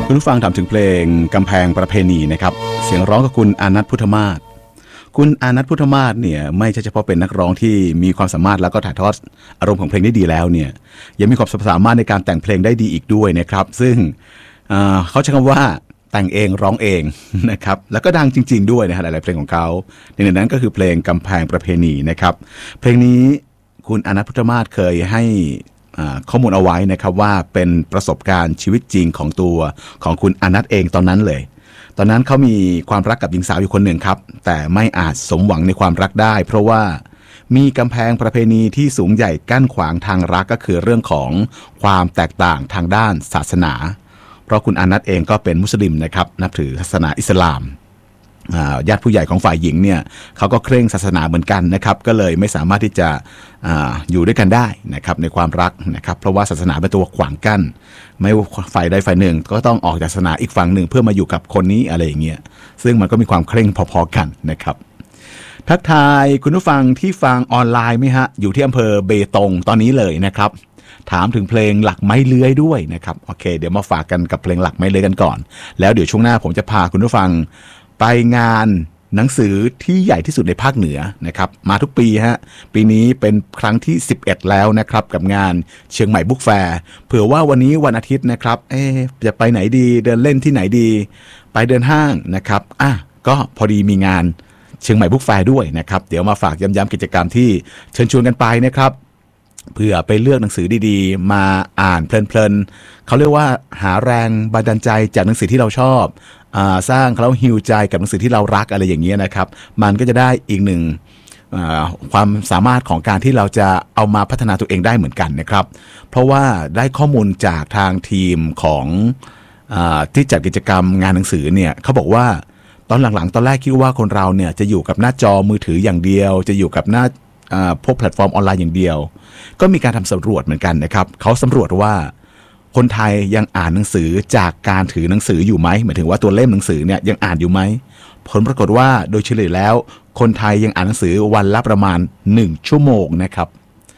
คุณผู้ฟังถามถึงเพลงกำแพงประเพณีนะครับเสียงร้องกับคุณอานัทพุทธมาศคุณอานัทพุทธมาศเนี่ยไม่ใช่เฉพาะเป็นนักร้องที่มีความสามารถแล้วก็ถ่ายทอดอารมณ์ของเพลงได้ดีแล้วเนี่ยยังมีความสามารถในการแต่งเพลงได้ดีอีกด้วยนะครับซึ่งเขาใช้คำว่าแต่งเองร้องเองนะครับแล้วก็ดังจริงๆด้วยนะฮะหลายๆเพลงของเขาหนึ่งในนั้นก็คือเพลงกำแพงประเพณีนะครับเพลงนี้คุณอานัทพุทธมาศเคยให้ข้อมูลเอาไว้นะครับว่าเป็นประสบการณ์ชีวิตจริงของตัวของคุณอานัทเองตอนนั้นเลยตอนนั้นเขามีความรักกับหญิงสาวอยู่คนหนึ่งครับแต่ไม่อาจสมหวังในความรักได้เพราะว่ามีกำแพงประเพณีที่สูงใหญ่กั้นขวางทางรักก็คือเรื่องของความแตกต่างทางด้านศาสนาเพราะคุณอานัทเองก็เป็นมุสลิมนะครับนับถือศาสนาอิสลามญาติผู้ใหญ่ของฝ่ายหญิงเนี่ยเขาก็เคร่งศาสนาเหมือนกันนะครับก็เลยไม่สามารถที่จะอยู่ด้วยกันได้นะครับในความรักนะครับเพราะว่าศาสนาเป็นตัวขวางกั้นไม่ฝ่ายใดฝ่ายหนึ่งก็ต้องออกจากศาสนาอีกฝั่งหนึ่งเพื่อมาอยู่กับคนนี้อะไรอย่างเงี้ยซึ่งมันก็มีความเคร่งพอๆกันนะครับทักทายคุณผู้ฟังที่ฟังออนไลน์ไหมฮะอยู่ที่อำเภอเบตงตอนนี้เลยนะครับถามถึงเพลงหลักไม้เลื้อยด้วยนะครับโอเคเดี๋ยวมาฝากกันกับเพลงหลักไม้เลื้อยกันก่อนแล้วเดี๋ยวช่วงหน้าผมจะพาคุณผู้ฟังไปงานหนังสือที่ใหญ่ที่สุดในภาคเหนือนะครับมาทุกปีฮะปีนี้เป็นครั้งที่11แล้วนะครับกับงานเชียงใหม่บุ๊กแฟร์เผื่อว่าวันนี้วันอาทิตย์นะครับจะไปไหนดีเดินเล่นที่ไหนดีไปเดินห้างนะครับก็พอดีมีงานเชียงใหม่บุ๊กแฟร์ด้วยนะครับเดี๋ยวมาฝากย้ำกิจกรรมที่เชิญชวนกันไปนะครับเพื่อไปเลือกหนังสือดีๆมาอ่านเพลินๆเขาเรียกว่าหาแรงบันดาลใจจากหนังสือที่เราชอบสร้างเขาฮิวใจกับหนังสือที่เรารักอะไรอย่างเงี้ยนะครับมันก็จะได้อีกหนึ่งความสามารถของการที่เราจะเอามาพัฒนาตัวเองได้เหมือนกันนะครับเพราะว่าได้ข้อมูลจากทางทีมของที่จัดกิจกรรมงานหนังสือเนี่ยเขาบอกว่าตอนหลังๆตอนแรกคิดว่าคนเราเนี่ยจะอยู่กับหน้าจอมือถืออย่างเดียวจะอยู่กับหน้าพวกแพลตฟอร์มออนไลน์อย่างเดียวก็มีการทำสำรวจเหมือนกันนะครับเขาสำรวจว่าคนไทยยังอ่านหนังสือจากการถือหนังสืออยู่ไหมหมายถึงว่าตัวเล่มหนังสือเนี่ยยังอ่านอยู่ไหมผลปรากฏว่าโดยเฉลี่ยแล้วคนไทยยังอ่านหนังสือวันละประมาณ1ชั่วโมงนะครับ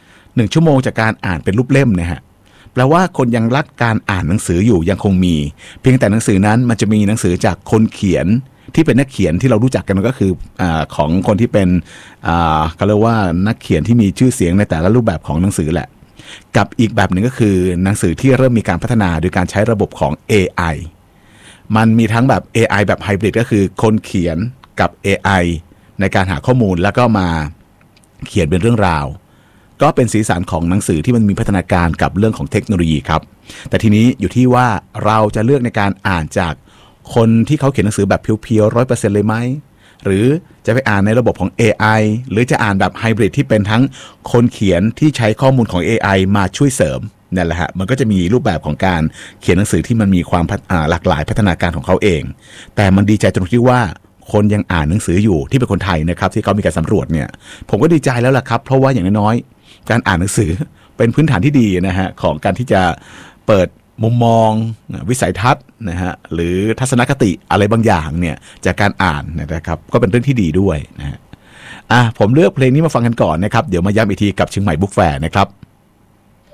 1ชั่วโมงจากการอ่านเป็นรูปเล่มนะฮะแปลว่าคนยังรักการอ่านหนังสืออยู่ยังคงมีเพียงแต่หนังสือนั้นมันจะมีหนังสือจากคนเขียนที่เป็นนักเขียนที่เรารู้จักกันก็คือของคนที่เป็นเขาเรียกว่านักเขียนที่มีชื่อเสียงในแต่ละรูปแบบของหนังสือแหละกับอีกแบบหนึ่งก็คือหนังสือที่เริ่มมีการพัฒนาโดยการใช้ระบบของ AI มันมีทั้งแบบ AI แบบไฮบริดก็คือคนเขียนกับ AI ในการหาข้อมูลแล้วก็มาเขียนเป็นเรื่องราวก็เป็นสีสันของหนังสือที่มันมีพัฒนาการกับเรื่องของเทคโนโลยีครับแต่ทีนี้อยู่ที่ว่าเราจะเลือกในการอ่านจากคนที่เขาเขียนหนังสือแบบเพียวๆ 100% เลยไหมหรือจะไปอ่านในระบบของ AI หรือจะอ่านแบบไฮบริดที่เป็นทั้งคนเขียนที่ใช้ข้อมูลของ AI มาช่วยเสริมนั่นแหละฮะมันก็จะมีรูปแบบของการเขียนหนังสือที่มันมีความหลากหลายพัฒนาการของเขาเองแต่มันดีใจตรงที่ว่าคนยังอ่านหนังสืออยู่ที่เป็นคนไทยนะครับที่เขามีการสำรวจเนี่ยผมก็ดีใจแล้วล่ะครับเพราะว่าอย่างน้อยๆการอ่านหนังสือเป็นพื้นฐานที่ดีนะฮะของการที่จะเปิดมุมมองวิสัยทัศน์นะฮะหรือทัศนคติอะไรบางอย่างเนี่ยจากการอ่านนะครับก็เป็นเรื่องที่ดีด้วยนะฮะผมเลือกเพลงนี้มาฟังกันก่อนนะครับเดี๋ยวมาย้ำอีกทีกับเชียงใหม่บุ๊กแฟร์นะครับ